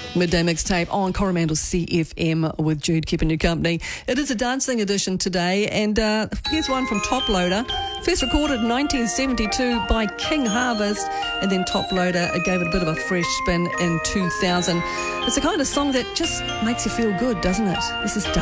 Midday Mixtape on Coromandel CFM with Jude keeping you company. It is a dancing edition today, and here's one from Top Loader. First recorded in 1972 by King Harvest, and then Top Loader gave it a bit of a fresh spin in 2000. It's the kind of song that just makes you feel good, doesn't it? This is